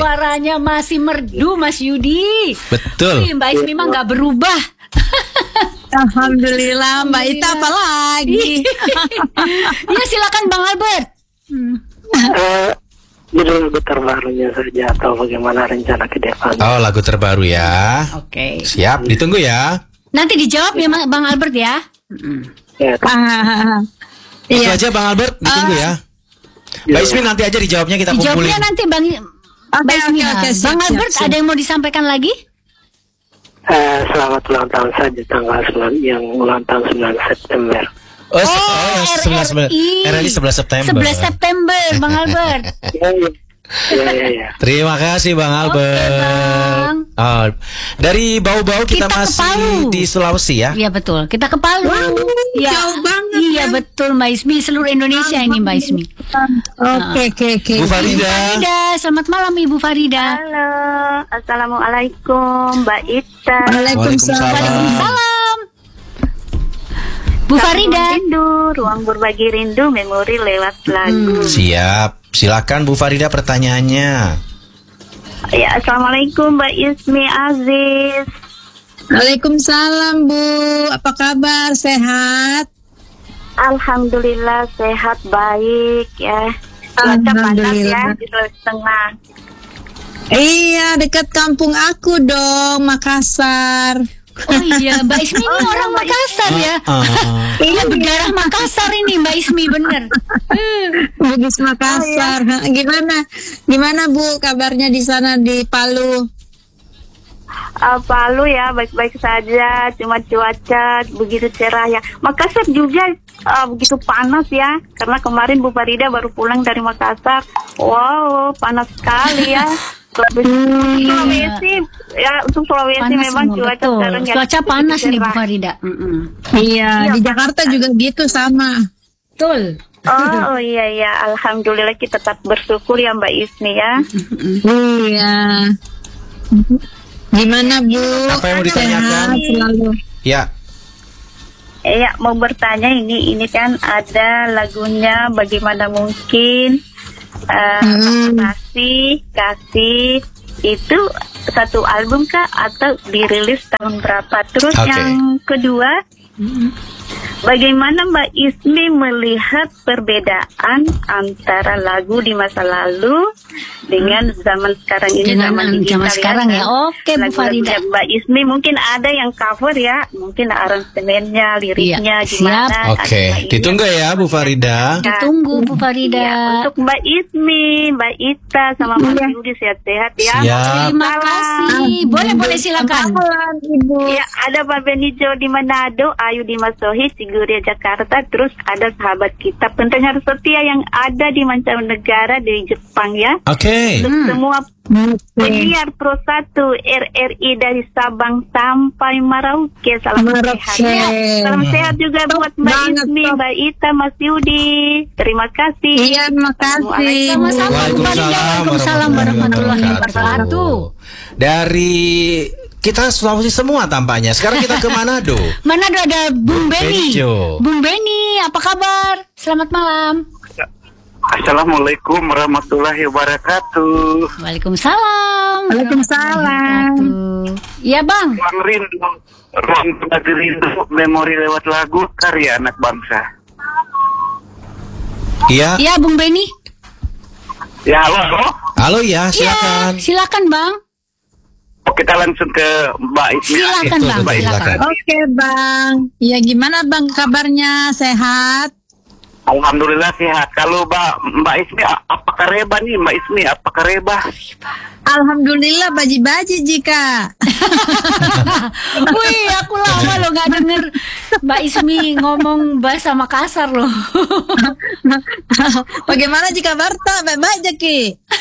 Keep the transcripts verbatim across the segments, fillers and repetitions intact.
suaranya masih merdu Mas Yudi. Betul. Wih, Mbak Ismi mah nggak berubah. Alhamdulillah, Mbak Ita apa lagi? Ya silakan Bang Albert. Hmm. Uh, judul lagu terbarunya saja atau bagaimana rencana ke depan? Oh, lagu terbaru ya. Oke. Okay. Siap, ditunggu ya. Nanti dijawab ya Bang Albert ya. Ya, Ah, Itu iya. aja Bang Albert, ditunggu ya. Mbak Ismi nanti aja dijawabnya kita kumpulin. Dijawabnya nanti Bang Mbak Ismi. oke, oke, siap, Bang siap, Albert siap. ada yang mau disampaikan lagi? uh, selamat ulang tahun saja tanggal sembilan yang ulang tahun sembilan September. Oh, se- Oh, oh yang R sebelas R I. R R I sebelas September. sebelas September Bang Albert. Ya, ya, ya, ya, ya. Terima kasih Bang Albert. Bang. Oh, dari bau-bau kita, Kita ke masih Palu. di Sulawesi ya. Iya betul. Kita ke Palu. Ya. jauh banget, Iya ya. betul Mbak Ismi, seluruh Indonesia ini Mbak Ismi. Oke, oke, oke. Bu Farida. Farida, selamat malam Ibu Farida. Halo, assalamualaikum Mbak Ita. Waalaikumsalam. Waalaikumsalam. Bu Farida. Rindu, ruang berbagi rindu, memori lewat lagu. Siap. Silakan Bu Farida pertanyaannya. Ya, assalamualaikum Mbak Ismi Aziz. Waalaikumsalam, Bu. Apa kabar? Sehat? Alhamdulillah sehat baik ya. Cuaca panas Alhamdulillah. ya di Sulawesi Tengah. Iya, dekat kampung aku dong, Makassar. Oh iya, Mbak Ismi ini orang Makassar ya. Ah, Iya, berdarah Makassar ini Mbak Ismi bener. Bugis Makassar. Gimana? Gimana Bu kabarnya di sana di Palu? Uh, Palu ya baik-baik saja, cuma cuaca begitu cerah ya. Makassar juga uh, begitu panas ya, karena kemarin Bu Farida baru pulang dari Makassar. Wow, panas sekali ya. Sulawesi ya, untuk Sulawesi Panas memang semua, cuaca betul. sekarang ya Cuaca panas nih Bu cerah. Farida. Mm-mm. Iya, Iya, di Jakarta juga gitu sama. Betul. Oh, oh iya iya, alhamdulillah kita tetap bersyukur ya Mbak Ismi ya. Iya. Gimana Bu? Apa yang mau ditanyakan? Sehat selalu. Ya. Eh, ya mau bertanya ini ini kan ada lagunya bagaimana mungkin uh, Hmm. kasih kasih itu satu album kah atau dirilis tahun berapa? Terus Oke. yang kedua, bagaimana Mbak Ismi melihat perbedaan antara lagu di masa lalu dengan zaman sekarang ini, Dengan zaman zaman digital sekarang ya. Oke, Bu Lagu-lagunya Farida. Mbak Ismi mungkin ada yang cover ya, mungkin aransemennya, liriknya Iya, gimana. siap. Oke, kalimatnya. ditunggu ya Bu Farida. Ditunggu Bu Farida. Ya, untuk Mbak Ismi, Mbak Ita sama Mas Yudi sehat-sehat ya. Siap. Terima kasih. Boleh boleh silakan. Ibu. Ya, ada Pak Benijo di Manado, Ayu di Masohi, Ciguria Jakarta, terus ada sahabat kita pendengar setia yang ada di mancanegara di Jepang ya. Oke. Untuk semua Oke. penyiar Pro satu R R I dari Sabang sampai Merauke, salam Merauke. sehat. Ya, salam sehat juga buat Mbak banget, Ismi, top. Mbak Ita, Mas Yudi. Terima kasih. Iya, terima kasih. Sama-sama Bu Farida. Waalaikumsalam warahmatullahi wabarakatuh. Dari kita Sulawesi semua tampaknya. Sekarang kita ke Manado. Manado ada Bung Beni. Benijo. Bung Beni, apa kabar? Selamat malam. Assalamualaikum warahmatullahi wabarakatuh. Waalaikumsalam. Waalaikumsalam. Iya Bang. Ruang rindu, ruang berbagi rindu, memori lewat lagu, karya anak bangsa. Iya. Iya Bung Beni. Ya, halo, halo. Halo ya, Iya, silakan. silakan Bang. Oh, kita langsung ke Mbak Ismi. Silakan Betul, Bang, betul, silakan. silakan. Oke, Bang. Ya, gimana Bang kabarnya? Sehat? Alhamdulillah sehat. Kalau Mbak Mbak Ismi, apa kareba nih Mbak Ismi? Apa kareba? Alhamdulillah baji-baji jika. Wih, aku lama loh nggak denger Mbak Ismi ngomong bahasa Makassar loh. Bagaimana jika Barta? Baik-baik Jaki.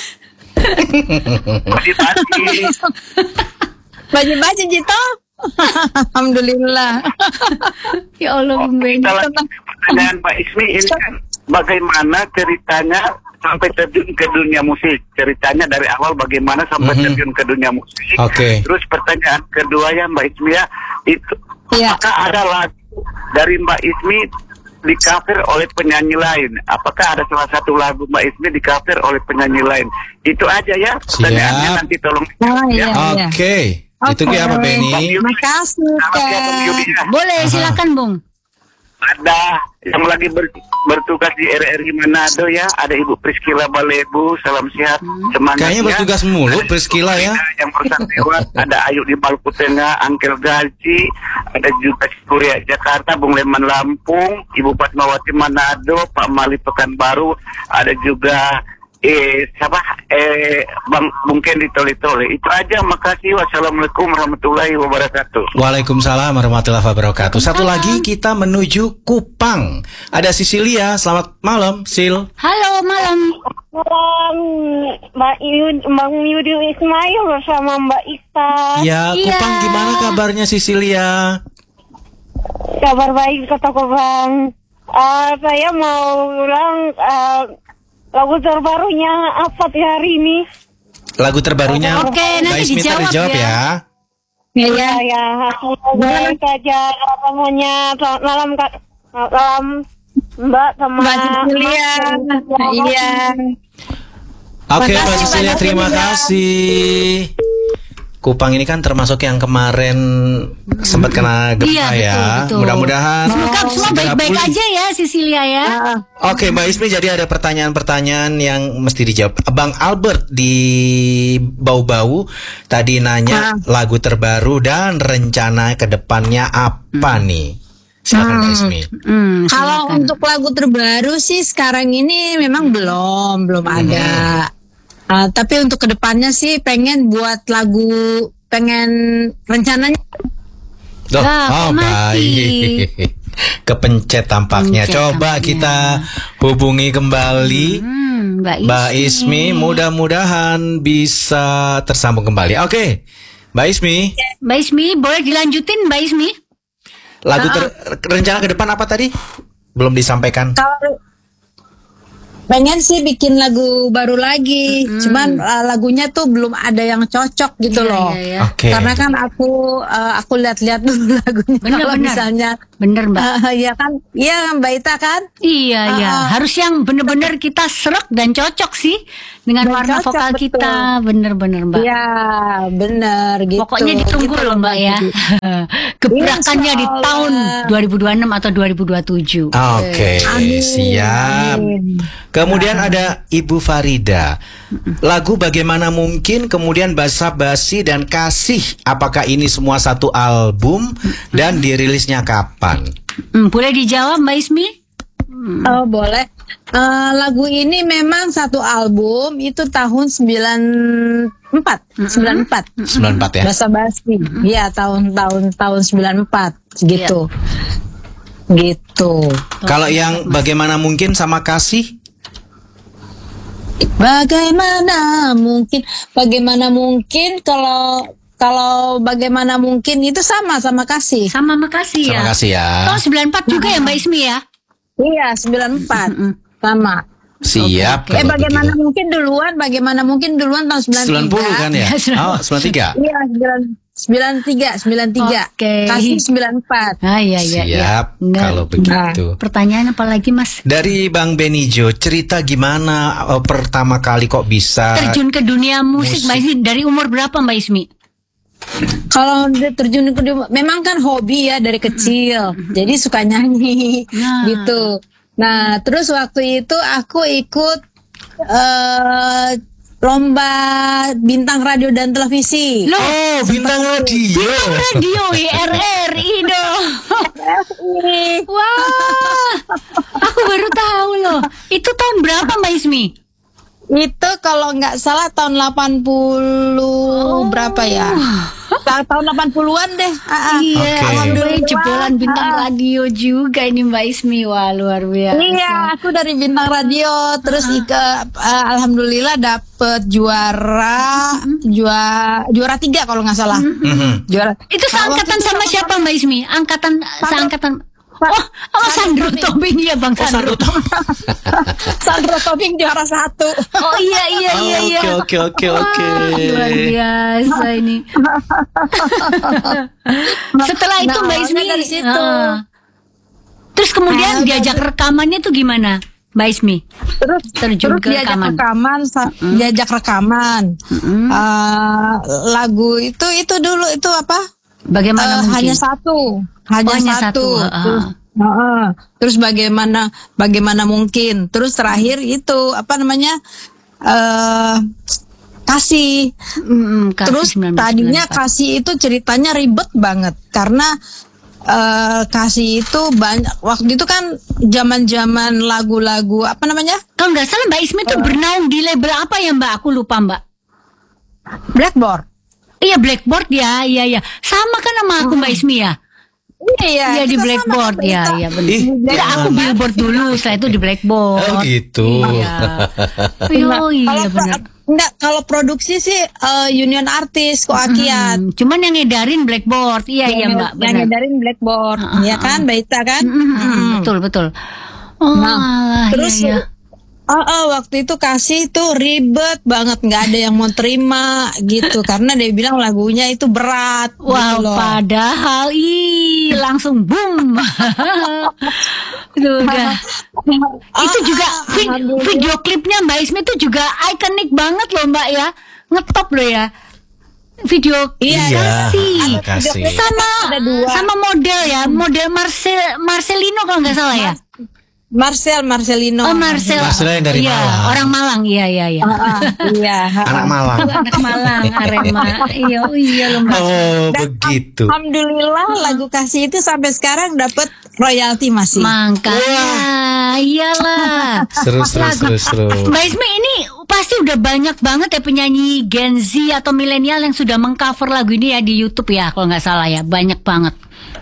Pasti-pasti. Baji-baji Jito. Alhamdulillah. Ya Allah Bung Beni. Kita lanjut ke pertanyaan Mbak Ismi ini kan bagaimana ceritanya sampai terjun ke dunia musik? Ceritanya dari awal bagaimana sampai Mhm. terjun ke dunia musik? Oke. Terus pertanyaan kedua ya Mbak Ismi ya, itu Iya. apakah ada lagu dari Mbak Ismi di cover oleh penyanyi lain. Apakah ada salah satu lagu Mbak Ismi di cover oleh penyanyi lain? Itu aja ya. Pertanyaannya Siap. nanti tolong. Oh, iya. Oke. Itu Oke. apa Benny? Terima kasih, Selamat ya, Bang Kak. Yudi ya. Boleh, silakan Bung. Ada yang lagi ber- bertugas di R R I Manado ya. Ada Ibu Priscila Balebu. Salam sehat. Semangat Kayaknya ya. bertugas mulu Ada Priscila ya. Yang bersantriwan. Ada Ayu di Maluku Tengah, Angkel Gaji. Ada juga Surya Jakarta, Bung Leman Lampung, Ibu Fatmawati Manado, Pak Mali Pekanbaru. Ada juga eh siapa eh Bang Bung Ken di Tole-Tole. Itu aja. Makasih. Wassalamualaikum warahmatullahi wabarakatuh. Waalaikumsalam warahmatullahi wabarakatuh. Satu lagi kita menuju Kupang. Ada Sisilia. Selamat malam, Sil. Halo, malam. Malam, Mbak Yud, Bang Yudi Ismail bersama Mbak Ika. Ya, Iya. Kupang gimana kabarnya Sisilia? Kabar baik kata Bang. Uh, saya mau ulang uh, lagu terbarunya apa di hari ini? Lagu terbarunya Oke, Mbak nanti Ismita dijawab dijawab ya. ya. Iya, Ya, ya, aku mau saja semuanya selamat malam Kak. Selamat malam Mbak sama Mbak Cecilia. Mas. Iya. Oke, Makasih, Mbak Cecilia, Mbak terima Cecilia. kasih. Kupang ini kan termasuk yang kemarin sempat kena gempa Iya, betul, ya. betul. Mudah-mudahan Semoga semua segera baik-baik pulih. aja ya, Sisilia ya. Oke, Mbak Ismi, jadi ada pertanyaan-pertanyaan yang mesti dijawab. Bang Albert di Bau-Bau tadi nanya lagu terbaru dan rencana ke depannya apa nih? Silakan Mbak Ismi. Hmm, Kalau silakan. untuk lagu terbaru sih sekarang ini memang belum, belum ada. Uh, tapi untuk kedepannya sih pengen buat lagu, pengen rencananya. Loh, Lah, oh kok mati? baik. Kepencet tampaknya. Pencet Coba tampaknya. kita hubungi kembali Hmm, Mbak Ismi. Mbak Ismi. Mudah-mudahan bisa tersambung kembali. Oke, Mbak Ismi. Mbak Ismi, boleh dilanjutin Mbak Ismi? Lagu ter- rencana ke depan apa tadi? Belum disampaikan. Kalau pengen sih bikin lagu baru lagi, cuman uh, lagunya tuh belum ada yang cocok gitu Iya, loh. iya, iya. Oke. Karena kan aku uh, aku lihat-lihat dulu lagunya. Benar, Kalau benar. misalnya, Bener Mbak. uh, ya kan, iya Mbak Ita kan. Iya, iya. Ah, ah. Harus yang bener-bener kita serak dan cocok sih dengan Dan warna cocok, vokal betul. kita. Bener-bener Mbak. Iya, bener gitu. Pokoknya ditunggu Gitu loh Mbak ya. Jadi. Gebrakannya di Insya Allah. tahun dua ribu dua puluh enam atau dua ribu dua puluh tujuh. Oke, Amin, siap. amin. Kemudian ada Ibu Farida. Lagu Bagaimana Mungkin, kemudian Basa Basi dan Kasih. Apakah ini semua satu album dan dirilisnya kapan? Hmm, boleh dijawab Mbak Ismi? Oh boleh. Eh, lagu ini memang satu album itu tahun sembilan empat, sembilan empat. sembilan puluh empat ya. Basa Basi. Iya, tahun-tahun tahun sembilan empat gitu. Gitu. Kalau yang Bagaimana Mungkin sama Kasih? Bagaimana mungkin? Bagaimana mungkin kalau kalau bagaimana mungkin itu sama sama kasih. Sama makasih ya. Sama Kasih ya. Tahun sembilan empat juga ya Mbak Ismi ya? Iya, sembilan empat. Sama. Siap. Eh kalau bagaimana begitu. mungkin duluan? Bagaimana mungkin duluan tahun sembilan sembilan tiga. puluh kan ya? Oh, sembilan puluh tiga. Iya, sembilan sembilan tiga, sembilan tiga. Oke. Kasih sembilan empat. Ah iya iya. iya. Siap. Nah, Kalau begitu. pertanyaan apa lagi Mas? Dari Bang Benijo, cerita gimana eh, pertama kali kok bisa Terjun ke dunia musik, musik. Mbak Ismi dari umur berapa Mbak Ismi? Kalau dia terjun ke dunia- memang kan hobi ya dari kecil. Jadi suka nyanyi Nah. gitu. Nah, terus waktu itu aku ikut eh lomba bintang radio dan televisi. Loh, Oh, bintang radio. radio I R R I dong. Wah, aku baru tahu loh. Itu tahun berapa Mbak Ismi? Itu kalau nggak salah tahun delapan puluh berapa ya? Ta- tahun delapan puluhan deh. Ah, ah. Iya, Oke. alhamdulillah jebolan bintang radio juga ini Mbak Ismi. Wah, luar biasa. Iya, aku dari bintang radio terus ika, eh, alhamdulillah dapet juara juara juara tiga kalau nggak salah. Mhm. Juara. Itu seangkatan Nah, waktu sama itu- siapa Mbak Ismi? Angkatan seangkatan. Oh, oh Sandro Tobing ya Bang Oh, Sandro. Sandro Sandro Tobing juara satu. Oh iya iya iya Oh, iya. Oke, oke, oke, oke. Wah, luar biasa ini. Setelah itu Nah, Mbak awalnya Ismi dari situ. ah. Terus kemudian Ah, diajak rekamannya tuh gimana, Mbak Ismi? Terus Terjun terus ke diajak rekaman. rekaman, sa- diajak rekaman. Eh, lagu itu itu dulu itu apa? Bagaimana Eh, mungkin? hanya satu, hanya, Oh, hanya satu. satu, ah. Terus, Heeh. Terus bagaimana bagaimana mungkin? Terus terakhir itu apa namanya? Eh kasih. Mm, kasih Terus sembilan belas tadinya sembilan puluh empat. kasih itu ceritanya ribet banget karena eh kasih itu banyak waktu itu kan zaman-zaman lagu-lagu apa namanya? Kalau nggak salah Mbak Ismi tuh bernaung di label apa ya Mbak? Aku lupa Mbak. Blackboard. Iya Blackboard ya, iya iya. Sama kan sama aku Mbak Ismi ya? Iya Iya, di kita sama Blackboard kan, ya, kita- iya benar. Ih, Enggak, aku gimana? Billboard dulu, setelah itu di Blackboard. Oh gitu. Iya. Nah, Oh iya kalau pro- benar. enggak kalau produksi sih eh, Union Artis kok Akiat. Hmm, cuman yang ngedarin Blackboard, iya iya Mbak, Yang benar. ngedarin Blackboard, Ah, ya ah, kan, Baita kan? Mm, mm, mm, Mm. betul betul. Oh, Nah, alah, terus iya, iya. Oh, oh, waktu itu kasih tuh ribet banget, nggak ada yang mau terima gitu karena dia bilang lagunya itu berat. Wow, gitu loh. padahal ih langsung boom. Itu udah. Itu Ah, juga ah, vid- alhamdulillah. video klipnya Mbak Ismi itu juga ikonik banget loh Mbak ya. Ngetop loh ya. Video Iya, Iya, kasih. ada kasih. Sama Ada dua. sama model ya, model Marcel Marcelino kalau nggak salah ya. Marcel Marcelino. Oh Marcel. Marcel yang dari Iya, Malang. orang Malang. Iya iya iya. Ah, ah, iya. ah, Anak ah. Malang. Anak Malang, Arema. Iya, oh iya loh Mbak. Oh Dan begitu. Alhamdulillah lagu kasih itu sampai sekarang dapat royalti masih. Makanya, iyalah. Seru seru seru seru. Mbak Ismi ini pasti udah banyak banget ya penyanyi Gen Z atau milenial yang sudah mengcover lagu ini ya di YouTube ya kalau nggak salah ya, banyak banget.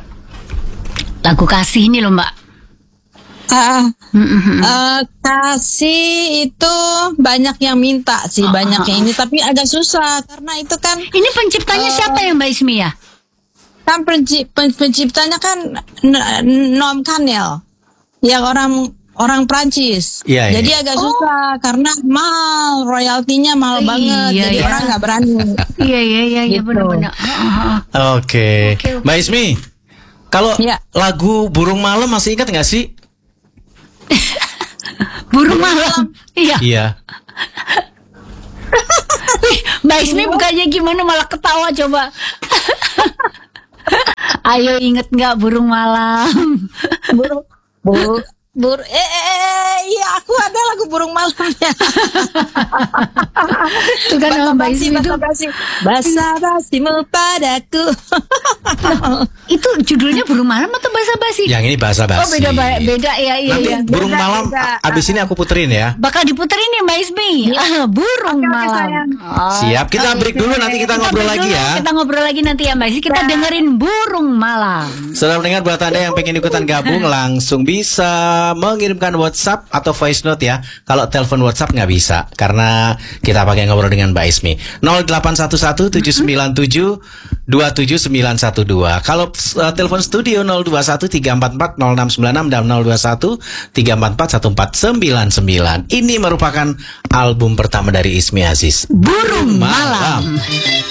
Lagu kasih ini loh Mbak. Ah, Mm-mm. eh, kasih itu banyak yang minta sih, Ah, banyak ah, yang ini tapi agak susah karena itu kan Ini penciptanya siapa ya Mbak Ismi ya? kan penci- pen- penciptanya kan N- Noam Kanel yang orang orang Prancis. Iya, iya. Jadi agak susah karena mahal, royaltinya mahal Iya, banget. Jadi iya. orang nggak berani. Iya iya iya iya Gitu. benar-benar. Ah, ah, ah. Oke. Oke, oke. Mbak Ismi, kalau Iya. lagu Burung Malam masih ingat nggak sih? Burung malam. Iya. Iya. Wih, Mbak Ismi bukannya gimana malah ketawa coba. Ayo inget nggak burung malam? Burung, bur, bur, eh, eh, eh, iya aku ada lagu burung malamnya. Itu kan sama Mbak Basa-basi, Ismi itu. basa-basi, basa-basimu padaku. Itu judulnya burung malam atau basa-basi? Yang ini bahasa basi. Oh beda ba- beda ya iya Nanti iya. Burung Beda, Malam beda. abis ini aku puterin ya. Bakal diputerin nih Mbak Ismi. Ah, burung Oke, oke, malam. sayang. Oh, Siap, kita break dulu nanti kita kita ngobrol break lagi dulu, ya. Kita ngobrol lagi nanti ya Mbak Ismi. Kita dengerin burung malam. Saudara pendengar, buat Anda yang pengen ikutan gabung langsung bisa mengirimkan WhatsApp atau voice note ya. Kalau telepon WhatsApp nggak bisa karena kita pakai ngobrol dengan Mbak Ismi. nol delapan satu satu tujuh sembilan tujuh dua tujuh sembilan satu dua. Kalau uh, telepon studio nol dua satu tiga empat empat nol enam sembilan enam dan nol dua satu tiga empat empat satu empat sembilan sembilan. Ini merupakan album pertama dari Ismi Aziz, Burung malam.